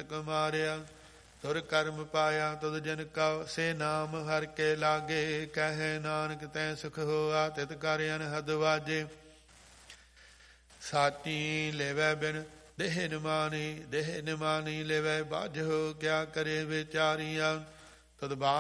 ਨਰਕ ਮਾਰਿਆ। ਤੁਰ ਕਰਮ ਪਾਇਆ ਤੁਧ ਜਨ ਕਉ, ਸੇ ਨਾਮ ਹਰਿ ਕੇ ਲਾਗੇ। ਕਹੈ ਨਾਨਕ ਤੈ ਸੁਖ ਹੋਆ, ਤਿਤ ਕਰ ਅਨਹਦ ਵਾਜੇ। ਸਾਚੀ ਲੇਵੈ ਬਿਨ ਦੇਹ ਨਿਮਾਨੀ, ਦੇਹ ਨਿਮਾਨੀ ਲੇਵੈ ਬਾਝੋ। ਕਿਆ ਕਰੇ ਵਿਚਾਰੀਆ, ਤਦ